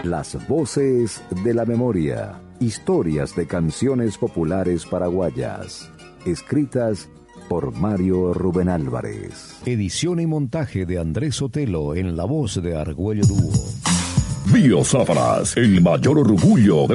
Las voces de la memoria. Historias de canciones populares paraguayas. Escritas por Mario Rubén Álvarez. Edición y montaje de Andrés Sotelo en la voz de Argüello Dúo. Biozáfaras, el mayor orgullo de